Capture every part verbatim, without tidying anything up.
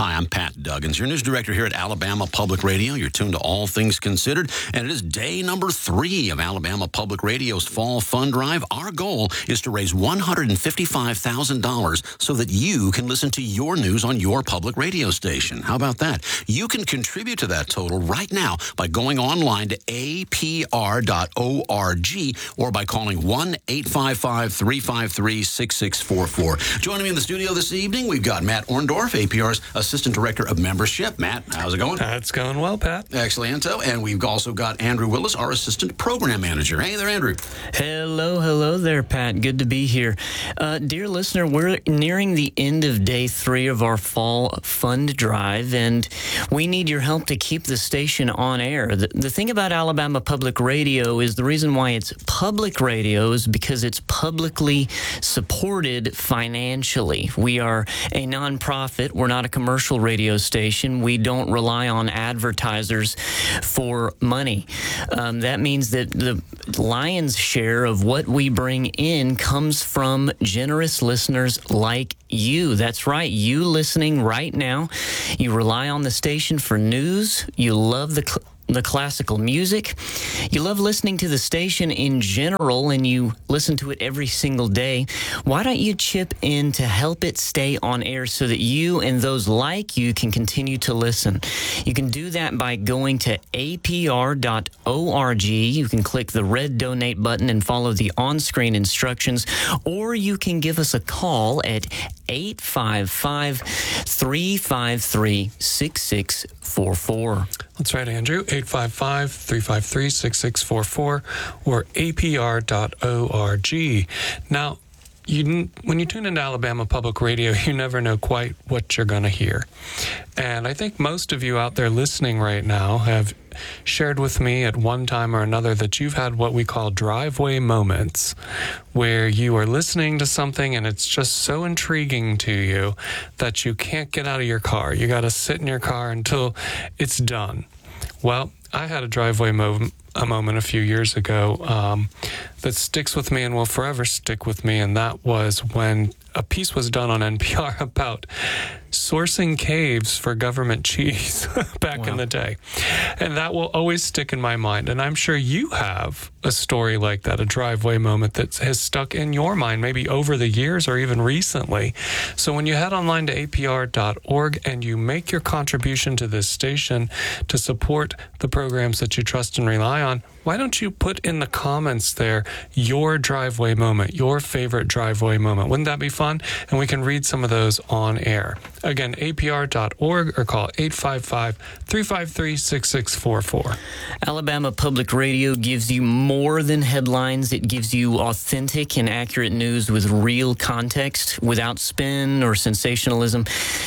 Hi, I'm Pat Duggins, your news director here at Alabama Public Radio. You're tuned to All Things Considered, and it is day number three of Alabama Public Radio's Fall Fund Drive. Our goal is to raise one hundred fifty-five thousand dollars so that you can listen to your news on your public radio station. How about that? You can contribute to that total right now by going online to A P R dot org or by calling one eight five five, three five three, six six four four. Joining me in the studio this evening, we've got Matt Orndorff, A P R's Assistant Director of Membership. Matt, how's it going? It's going well, Pat. Excellent. And we've also got Andrew Willis, our Assistant Program Manager. Hey there, Andrew. Hello, hello there, Pat. Good to be here. Uh, dear listener, we're nearing the end of day three of our Fall Fund Drive, and we need your help to keep the station on air. The, the thing about Alabama Public Radio is the reason why it's public radio is because it's publicly supported financially. We are a nonprofit. We're not a commercial radio station. We don't rely on advertisers for money. Um, that means that the lion's share of what we bring in comes from generous listeners like you. That's right. You listening right now. You rely on the station for news. You love the cl- the classical music. You love listening to the station in general, and you listen to it every single day. Why don't you chip in to help it stay on air so that you and those like you can continue to listen? You can do that by going to A P R dot org. You can click the red donate button and follow the on-screen instructions, or you can give us a call at eight five five, three five three, six six four four. That's right, Andrew. eight five five, three five three, six six four four or A P R dot org. Now, you, when you tune into Alabama Public Radio, you never know quite what you're going to hear. And I think most of you out there listening right now have shared with me at one time or another that you've had what we call driveway moments, where you are listening to something and it's just so intriguing to you that you can't get out of your car. You got to sit in your car until it's done. Well, I had a driveway mo- a moment a few years ago um, that sticks with me and will forever stick with me, and that was when a piece was done on N P R about sourcing caves for government cheese back wow. in the day. And that will always stick in my mind. And I'm sure you have a story like that, a driveway moment that has stuck in your mind, maybe over the years or even recently. So when you head online to A P R dot org and you make your contribution to this station to support the programs that you trust and rely on, why don't you put in the comments there your driveway moment, your favorite driveway moment? Wouldn't that be fun? And we can read some of those on air. Again, A P R dot org or call eight five five, three five three, six six four four. Alabama Public Radio gives you more than headlines. It gives you authentic and accurate news with real context, without spin or sensationalism.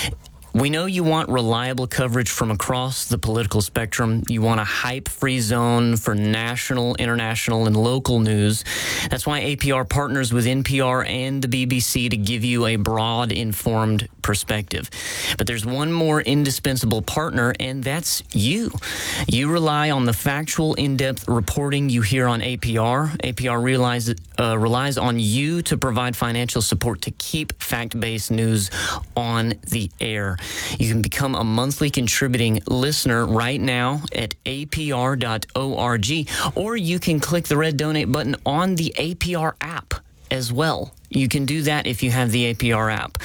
We know you want reliable coverage from across the political spectrum. You want a hype-free zone for national, international, and local news. That's why A P R partners with N P R and the B B C to give you a broad, informed perspective. But there's one more indispensable partner, and that's you. You rely on the factual, in-depth reporting you hear on A P R. A P R relies, uh, relies on you to provide financial support to keep fact-based news on the air. You can become a monthly contributing listener right now at A P R dot org, or you can click the red donate button on the A P R app as well. You can do that if you have the A P R app.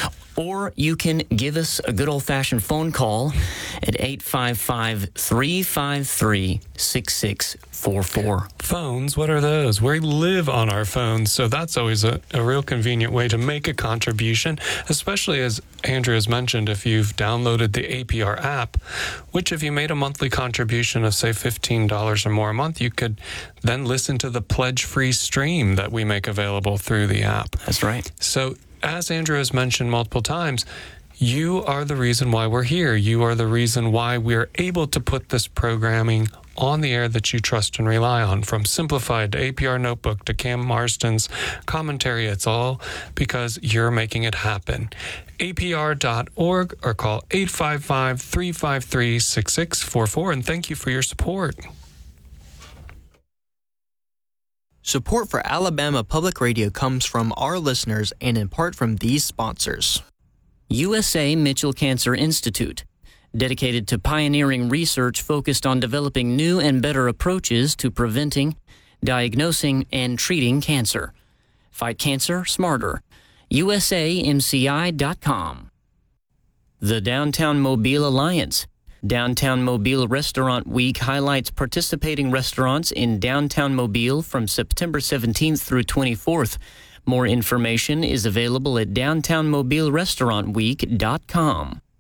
Or you can give us a good old-fashioned phone call at eight five five, three five three, six six four four. Phones, what are those? We live on our phones, so that's always a, a real convenient way to make a contribution, especially as Andrew has mentioned, if you've downloaded the A P R app, which if you made a monthly contribution of, say, fifteen dollars or more a month, you could then listen to the pledge-free stream that we make available through the app. That's right. So, as Andrew has mentioned multiple times, you are the reason why we're here. You are the reason why we're able to put this programming on the air that you trust and rely on. From Simplified to A P R Notebook to Cam Marston's commentary, it's all because you're making it happen. A P R dot org or call eight five five, three five three, six six four four, and thank you for your support. Support for Alabama Public Radio comes from our listeners and in part from these sponsors. U S A Mitchell Cancer Institute, dedicated to pioneering research focused on developing new and better approaches to preventing, diagnosing, and treating cancer. Fight cancer smarter. U S A M C I dot com. The Downtown Mobile Alliance. Downtown Mobile Restaurant Week highlights participating restaurants in downtown Mobile from September seventeenth through twenty-fourth. More information is available at downtown mobile restaurant week dot com.